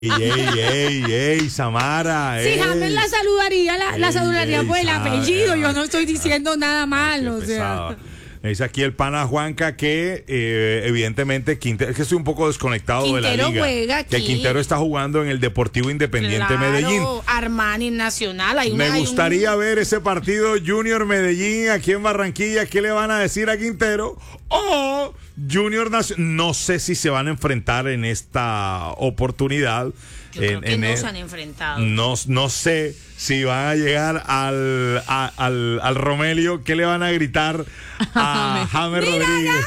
Ey, Samara. Sí, James la saludaría, la saludaría por el apellido. Yo no estoy diciendo nada malo. O sea. Dice aquí el pana Juanca que evidentemente Quintero, es que estoy un poco desconectado Quintero de la liga. Juega aquí. Que Quintero está jugando en el Deportivo Independiente Medellín. Armani Nacional. Me gustaría ver ese partido Junior Medellín aquí en Barranquilla. ¿Qué le van a decir a Quintero? O Junior Nacional. No sé si se van a enfrentar en esta oportunidad. Yo creo que no se han enfrentado. No sé si van a llegar al Romelio. ¿Qué le van a gritar a James Rodríguez?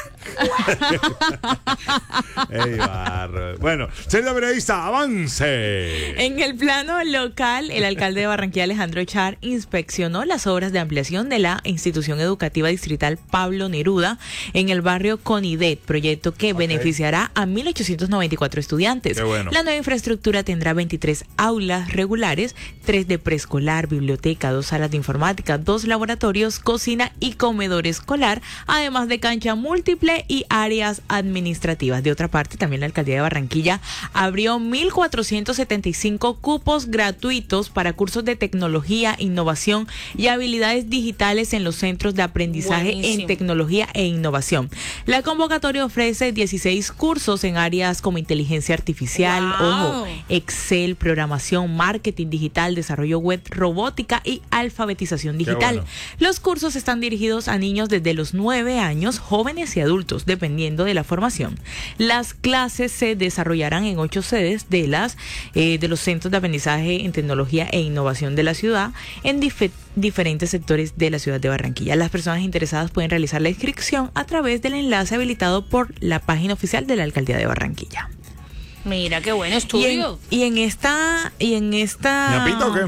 Ey, bueno, señor periodista, avance. En el plano local, el alcalde de Barranquilla, Alejandro Char, inspeccionó las obras de ampliación de la institución educativa distrital Pablo Neruda en el barrio Conidet, proyecto que beneficiará a 1.894 estudiantes. Bueno. La nueva infraestructura tendrá 23 aulas regulares, 3 de preescolar, biblioteca, 2 salas de informática, 2 laboratorios, cocina y comedor escolar, además de cancha múltiple y áreas administrativas. De otra parte, también la alcaldía de Barranquilla abrió 1.475 cupos gratuitos para cursos de tecnología, innovación y habilidades digitales en los centros de aprendizaje en tecnología e innovación. La convocatoria ofrece 16 cursos en áreas como inteligencia artificial, ojo, Excel, programación, marketing digital, desarrollo web, robótica y alfabetización digital. Bueno. Los cursos están dirigidos a niños desde los 9 años, jóvenes y adultos, dependiendo de la formación. Las clases se desarrollarán en 8 sedes de los centros de aprendizaje en tecnología e innovación de la ciudad, en diferentes sectores de la ciudad de Barranquilla. Las personas interesadas pueden realizar la inscripción a través del enlace habilitado por la página oficial de la alcaldía de Barranquilla. Mira qué buen estudio. Y en esta ¿Ñapito o qué?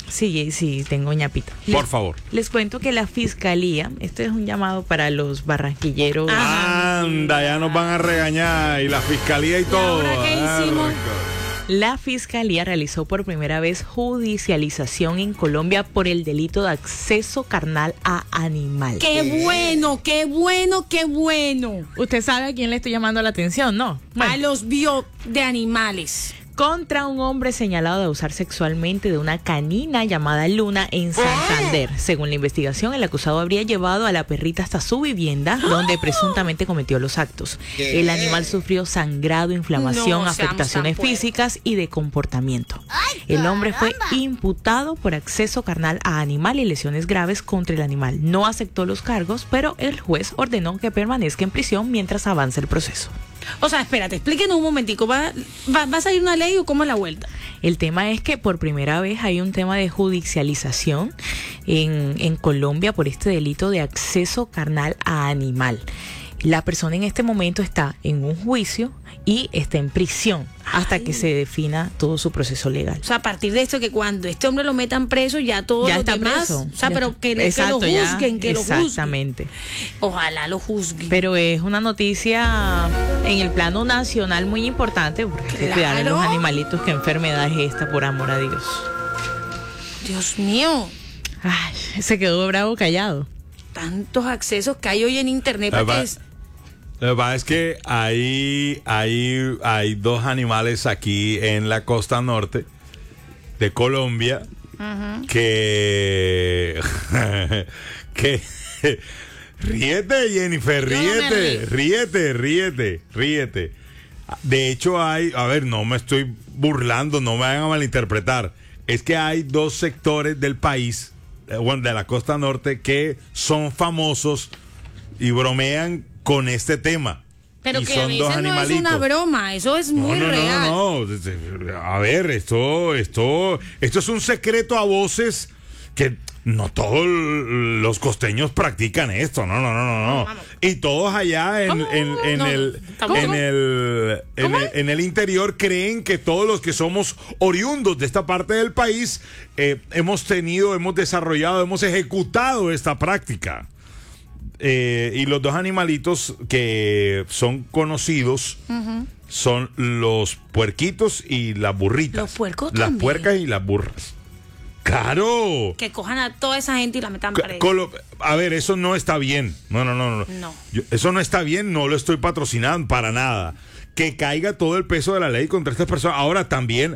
Sí, tengo ñapita. Por favor. Les cuento que la fiscalía, esto es un llamado para los barranquilleros. Anda, ya nos van a regañar, y la fiscalía y todo. ¿Ahora qué hicimos? La fiscalía realizó por primera vez judicialización en Colombia por el delito de acceso carnal a animal. ¡Qué bueno, qué bueno, qué bueno! Usted sabe a quién le estoy llamando la atención, ¿no? Bueno. A los de animales. Contra un hombre señalado de abusar sexualmente de una canina llamada Luna en Santander. Según la investigación, el acusado habría llevado a la perrita hasta su vivienda, donde presuntamente cometió los actos. El animal sufrió sangrado, inflamación, afectaciones físicas y de comportamiento. El hombre fue imputado por acceso carnal a animal y lesiones graves contra el animal. No aceptó los cargos, pero el juez ordenó que permanezca en prisión mientras avanza el proceso. O sea, espérate, explíquenos un momentico. ¿Va a salir una ley o cómo es la vuelta? El tema es que por primera vez hay un tema de judicialización en Colombia por este delito de acceso carnal a animal. La persona en este momento está en un juicio y está en prisión hasta que se defina todo su proceso legal. O sea, a partir de esto, que cuando este hombre lo metan preso, ya todos los demás... Preso. O sea, pero que lo juzguen, que lo juzguen. Exactamente. Ojalá lo juzguen. Pero es una noticia en el plano nacional muy importante, porque hay que cuidar a los animalitos. ¿Qué enfermedad es esta, por amor a Dios? Dios mío. Ay, se quedó bravo callado. Tantos accesos que hay hoy en internet para que es... Lo que pasa es que hay 2 animales aquí en la costa norte de Colombia que ríete, Jennifer, ríete. De hecho no me estoy burlando, no me vayan a malinterpretar. Es que hay 2 sectores del país, de la costa norte, que son famosos y bromean con este tema. Pero y que son a veces 2 no animalitos. es una broma, eso es muy real. No. A ver, esto es un secreto a voces que no todos los costeños practican esto. No. Y todos allá en el interior creen que todos los que somos oriundos de esta parte del país hemos desarrollado, hemos ejecutado esta práctica. Y los 2 animalitos que son conocidos son los puerquitos y las burritas. Los puercos Las también. puercas y las burras. ¡Claro! Que cojan a toda esa gente y la metan presa. A ver, eso no está bien. No. Eso no está bien, no lo estoy patrocinando para nada. que caiga todo el peso de la ley contra estas personas. Ahora también